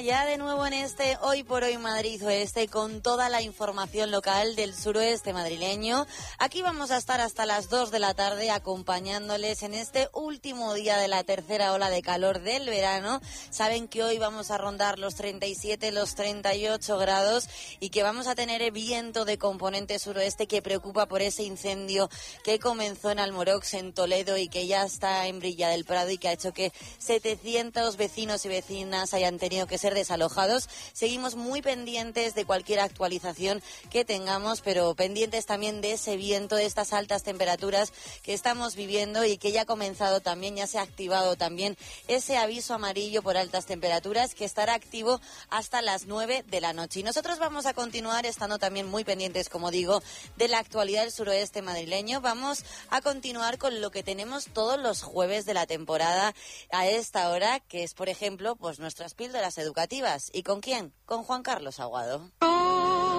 ya de nuevo en este Hoy por Hoy Madrid Oeste con toda la información local del suroeste madrileño. Aquí vamos a estar hasta las 2 de la tarde acompañándoles en este último día de la tercera ola de calor del verano. Saben que hoy vamos a rondar los 37, los 38 grados y que vamos a tener viento de componente suroeste que preocupa por ese incendio que comenzó en Almorox, en Toledo, y que ya está en Brilla del Prado y que ha hecho que 700 vecinos y vecinas hayan tenido que ser desalojados. Seguimos muy pendientes de cualquier actualización que tengamos, pero pendientes también de ese viento, de estas altas temperaturas que estamos viviendo y que ya ha comenzado también, ya se ha activado también ese aviso amarillo por altas temperaturas que estará activo hasta las 9 de la noche. Y nosotros vamos a continuar estando también muy pendientes, como digo, de la actualidad del suroeste madrileño. Vamos a continuar con lo que tenemos todos los jueves de la temporada a esta hora, que es, por ejemplo, pues nuestras píldoras educativas. ¿Y con quién? Con Juan Carlos Aguado.